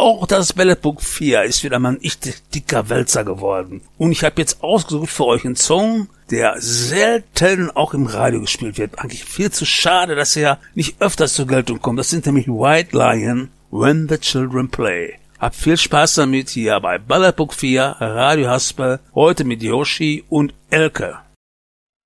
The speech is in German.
Auch das Bällebug 4 ist wieder mal ein echt dicker Wälzer geworden. Und ich habe jetzt ausgesucht für euch einen Song, der selten auch im Radio gespielt wird. Eigentlich viel zu schade, dass er nicht öfters zur Geltung kommt. Das sind nämlich White Lion, When the Children Play. Habt viel Spaß damit hier bei Bällebug 4, Radio Haspel, heute mit Yoshi und Elke.